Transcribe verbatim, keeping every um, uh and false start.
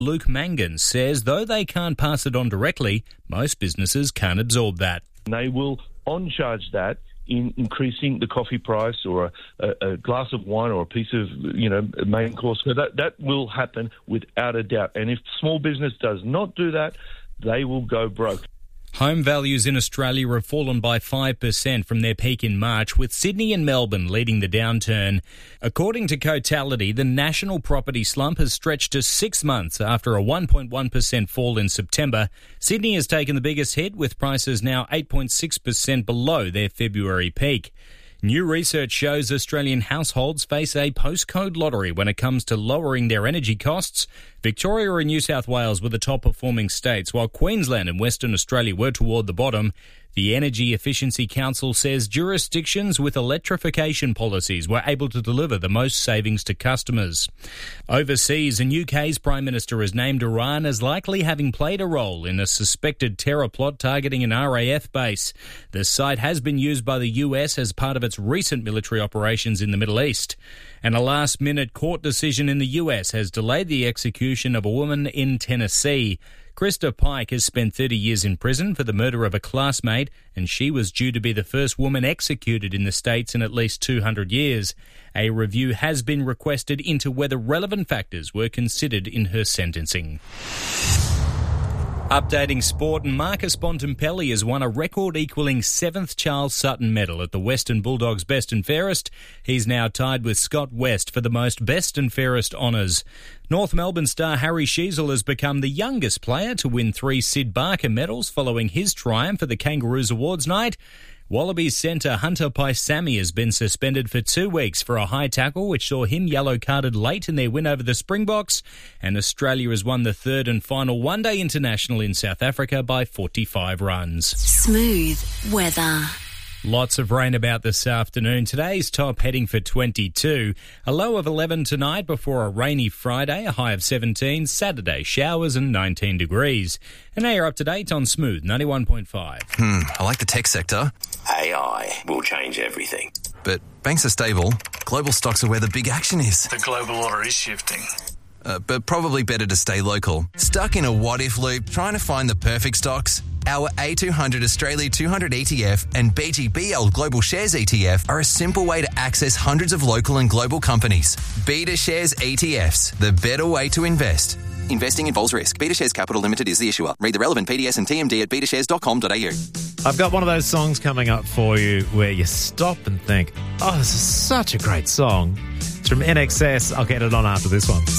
Luke Mangan says though they can't pass it on directly, most businesses can't absorb that. They will on-charge that in increasing the coffee price or a, a, a glass of wine or a piece of, you know, main course. So that, that will happen without a doubt. And if small business does not do that, they will go broke. Home values in Australia have fallen by five percent from their peak in March, with Sydney and Melbourne leading the downturn. According to Cotality, the national property slump has stretched to six months after a one point one percent fall in September. Sydney has taken the biggest hit, with prices now eight point six percent below their February peak. New research shows Australian households face a postcode lottery when it comes to lowering their energy costs. Victoria and New South Wales were the top performing states, while Queensland and Western Australia were toward the bottom. The Energy Efficiency Council says jurisdictions with electrification policies were able to deliver the most savings to customers. Overseas, and U K's Prime Minister has named Iran as likely having played a role in a suspected terror plot targeting an R A F base. The site has been used by the U S as part of its recent military operations in the Middle East. And a last-minute court decision in the U S has delayed the execution of a woman in Tennessee. Krista Pike has spent thirty years in prison for the murder of a classmate, and she was due to be the first woman executed in the States in at least two hundred years. A review has been requested into whether relevant factors were considered in her sentencing. Updating sport, and Marcus Bontempelli has won a record-equalling seventh Charles Sutton medal at the Western Bulldogs Best and Fairest. He's now tied with Scott West for the most Best and Fairest honours. North Melbourne star Harry Sheezel has become the youngest player to win three Sid Barker medals following his triumph at the Kangaroos Awards night. Wallabies centre Hunter Paisami has been suspended for two weeks for a high tackle which saw him yellow-carded late in their win over the Springboks, and Australia has won the third and final one-day international in South Africa by forty-five runs. Smooth weather. Lots of rain about this afternoon. Today's top heading for twenty-two. A low of eleven tonight before a rainy Friday, a high of seventeen. Saturday, showers and nineteen degrees. And now you're up to date on Smooth ninety-one point five. Hmm, I like the tech sector. A I will change everything. But banks are stable. Global stocks are where the big action is. The global order is shifting. Uh, but probably better to stay local. Stuck in a what-if loop trying to find the perfect stocks? Our A two hundred Australia two hundred E T F and B G B L Global Shares E T F are a simple way to access hundreds of local and global companies. Beta Shares E T Fs, the better way to invest. Investing involves risk. Beta Shares Capital Limited is the issuer. Read the relevant P D S and T M D at beta shares dot com dot a u. I've got one of those songs coming up for you where you stop and think, oh, this is such a great song. It's from N X S. I'll get it on after this one.